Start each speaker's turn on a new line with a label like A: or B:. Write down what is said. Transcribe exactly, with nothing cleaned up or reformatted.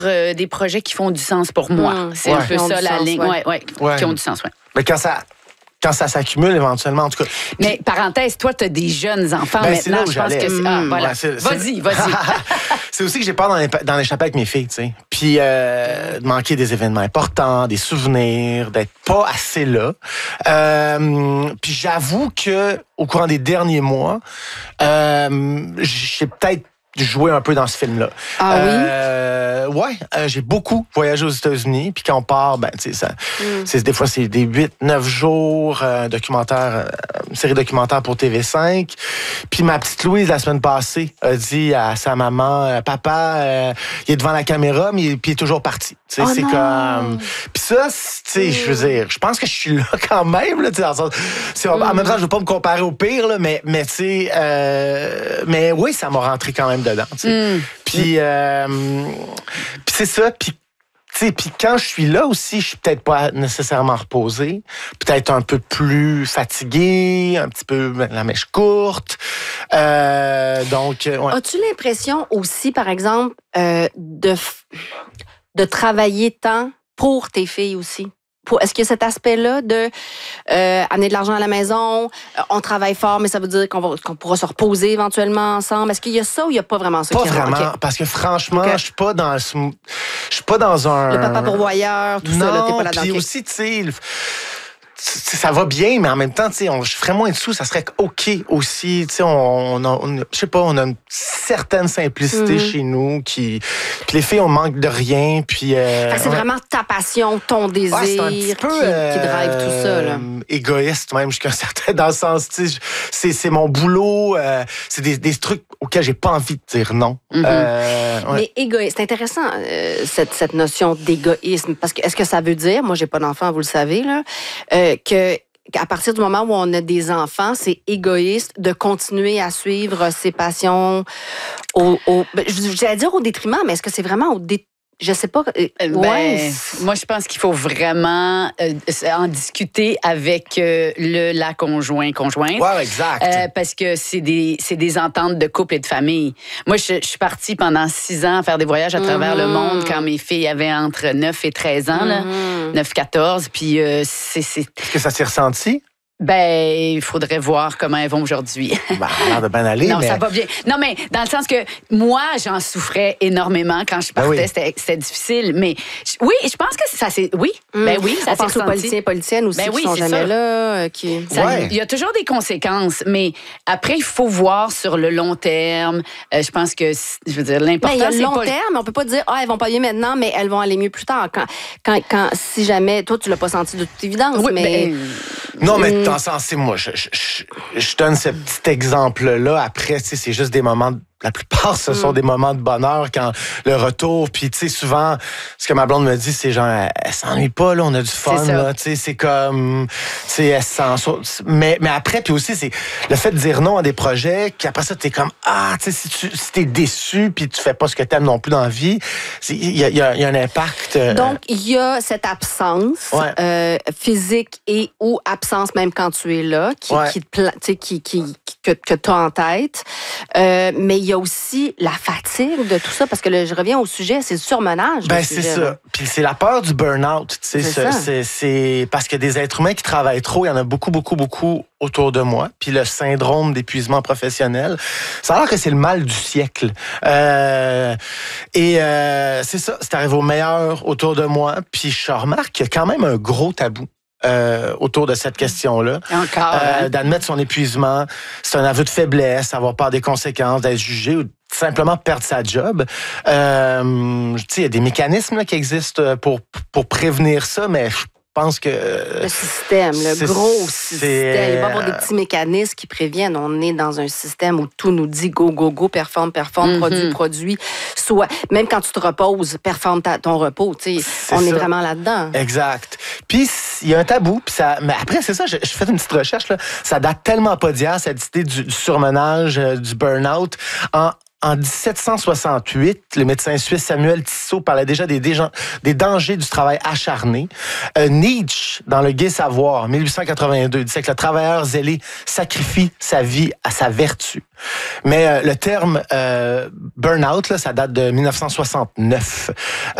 A: euh, des projets qui font du sens pour moi. Mmh. C'est ouais. un peu ça la sens, ligne. Ouais. Ouais, ouais, ouais. Qui ont du sens, oui.
B: Mais quand ça... Quand ça s'accumule éventuellement, en tout cas.
A: Mais puis, parenthèse, toi, tu as des jeunes enfants ben, maintenant. Je pense que c'est. Ah, voilà. Ouais, c'est, vas-y, vas-y.
B: C'est aussi que j'ai peur d'en, d'en échapper avec mes filles, tu sais. Puis euh, de manquer des événements importants, des souvenirs, d'être pas assez là. Euh, puis j'avoue que au courant des derniers mois, euh, j'ai peut-être jouer un peu dans ce film-là.
A: Ah
B: euh, oui? Ouais, euh, j'ai beaucoup voyagé aux États-Unis. Puis quand on part, ben, tu sais, ça, mm. c'est, des fois, c'est des huit neuf jours, euh, documentaire, euh, une série documentaire pour T V cinq. Puis ma petite Louise, la semaine passée, a dit à sa maman, euh, papa, euh, il est devant la caméra, mais il, puis il est toujours parti. Tu sais,
A: oh
B: c'est
A: non.
B: comme... Puis ça, tu sais, mm. je veux dire, je pense que je suis là quand même, là, tu sais, dans le sens, c'est, mm. en même temps, je veux pas me comparer au pire, là, mais, mais tu sais, euh, mais oui, ça m'a rentré quand même dedans. Mm. Puis, euh, puis c'est ça. Puis, puis quand je suis là aussi, je suis peut-être pas nécessairement reposé, peut-être un peu plus fatigué, un petit peu la mèche courte. Euh, donc, ouais.
C: As-tu l'impression aussi, par exemple, euh, de de travailler tant pour tes filles aussi? Pour, est-ce que cet aspect-là de euh, amener de l'argent à la maison, euh, on travaille fort, mais ça veut dire qu'on, va, qu'on pourra se reposer éventuellement ensemble. Est-ce qu'il y a ça ou il n'y a pas vraiment ça?
B: Pas
C: qui
B: vraiment,
C: okay.
B: parce que franchement, okay. je suis pas dans, je suis pas dans un.
C: Le papa pourvoyeur, tout
B: non,
C: ça, là, t'es pas là-dedans.
B: Puis aussi, tu sais. Ça va bien, mais en même temps, tu sais, je ferais moins de sous, ça serait OK aussi. Tu sais, on, on, on je sais pas, on a une certaine simplicité mm-hmm. chez nous qui, puis les filles, on manque de rien, puis. Euh,
C: c'est on... vraiment ta passion, ton désir, ouais, c'est un petit peu, qui, euh, qui drive tout ça là.
B: Égoïste même jusqu'à un certain dans le sens, tu sais, c'est c'est mon boulot, euh, c'est des, des trucs auxquels j'ai pas envie de dire non.
C: Mm-hmm.
B: Euh, ouais.
C: Mais égoïste, c'est intéressant euh, cette cette notion d'égoïsme, parce que est-ce que ça veut dire, moi j'ai pas d'enfant, vous le savez là. Euh, que qu'à partir du moment où on a des enfants, c'est égoïste de continuer à suivre ses passions au, au j'allais dire au détriment, mais est-ce que c'est vraiment au détriment? Je sais pas. Euh,
A: ben,
C: ouais.
A: Moi, je pense qu'il faut vraiment euh, en discuter avec euh, le la conjoint conjointe.
B: Ouais, exact.
A: Euh, parce que c'est des c'est des ententes de couple et de famille. Moi, je, je suis partie pendant six ans à faire des voyages à mm-hmm. travers le monde quand mes filles avaient entre neuf et treize ans, là, mm-hmm. neuf quatorze. Puis euh, c'est, c'est.
B: Est-ce que ça s'est ressenti?
A: Ben, il faudrait voir comment elles vont aujourd'hui.
B: Ben, ça a l'air de bien aller,
A: non,
B: mais...
A: ça va bien. Non, mais dans le sens que moi, j'en souffrais énormément quand je partais. Ben oui. c'était, c'était difficile. Mais oui, je pense que ça c'est... Oui,
C: mmh.
A: ben oui, ça
C: On pense aux politiciens et politiciennes aussi ben oui, qui sont jamais ça. là. Euh, qui...
A: Ça,
B: ouais.
A: Il y a toujours des conséquences, mais après, il faut voir sur le long terme. Euh, je pense que, je veux dire, l'important,
C: ben, il y a
A: c'est
C: le long
A: pas...
C: terme, on peut pas dire, ah, elles vont pas bien maintenant, mais elles vont aller mieux plus tard. Quand, quand, quand si jamais... Toi, tu l'as pas senti de toute évidence,
A: oui,
C: mais...
A: Ben...
B: Non, mais dans le sens, c'est moi, je, je, je, je donne ce petit exemple-là. Après, tu sais, c'est juste des moments... La plupart, ce sont mm. des moments de bonheur quand le retour. Puis, tu sais, souvent, ce que ma blonde me dit, c'est genre, elle, elle s'ennuie pas, là, on a du fun, là. Tu sais, c'est comme, tu sais, elle s'en sort. Mais, mais après, puis aussi, c'est le fait de dire non à des projets, qu'après ça, t'es comme, ah, tu sais, si, tu, si t'es déçu, puis tu fais pas ce que t'aimes non plus dans la vie, il y a, y, a, y a un impact. Euh...
C: Donc, il y a cette absence ouais. euh, physique et ou absence même quand tu es là, qui, ouais. qui, te, qui, qui, qui, que, que tu as en tête. Euh, mais il y a aussi la fatigue de tout ça, parce que là, je reviens au sujet, c'est le surmenage.
B: Ben,
C: le
B: c'est
C: sujet,
B: ça.
C: Là.
B: Puis c'est la peur du burn-out. Tu sais, c'est, ça. C'est, c'est parce que des êtres humains qui travaillent trop, il y en a beaucoup, beaucoup, beaucoup autour de moi. Puis le syndrome d'épuisement professionnel, ça a l'air que c'est le mal du siècle. Euh, et euh, c'est ça, c'est arrivé au meilleur autour de moi. Puis je remarque qu'il y a quand même un gros tabou. Euh, autour de cette question-là.
A: Encore.
B: Euh,
A: hein?
B: D'admettre son épuisement, c'est un aveu de faiblesse, avoir peur des conséquences, d'être jugé ou simplement perdre sa job. Euh, tu sais, il y a des mécanismes là, qui existent pour, pour prévenir ça, mais je pense que...
C: Le système, le
B: c'est,
C: gros système.
B: C'est...
C: Il va y avoir des petits mécanismes qui préviennent. On est dans un système où tout nous dit go, go, go, performe, performe, mm-hmm. produit, produit. Soit, même quand tu te reposes, performe ta, ton repos. Tu sais, on ça. Est vraiment là-dedans.
B: Exact. Puis, il y a un tabou. Puis ça, mais après, c'est ça, je, je fais une petite recherche. Là, ça date tellement pas d'hier, cette idée du, du surmenage, euh, du burn-out. En, en dix-sept cent soixante-huit, le médecin suisse Samuel Tissot parlait déjà des, des, des dangers du travail acharné. Euh, Nietzsche, dans Le Gai Savoir, mille huit cent quatre-vingt-deux, disait que le travailleur zélé sacrifie sa vie à sa vertu. Mais euh, le terme euh, burn-out, là, ça date de mille neuf cent soixante-neuf.